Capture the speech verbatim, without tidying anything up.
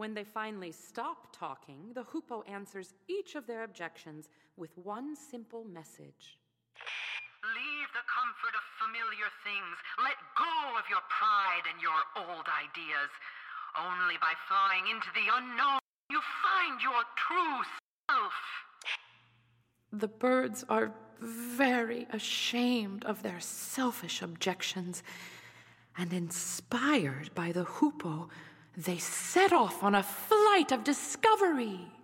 When they finally stop talking, the hoopoe answers each of their objections with one simple message. Leave the comfort of familiar things. Let go of your pride and your old ideas. Only by flying into the unknown you find your true self. The birds are very ashamed of their selfish objections, and inspired by the hoopoe, they set off on a flight of discovery.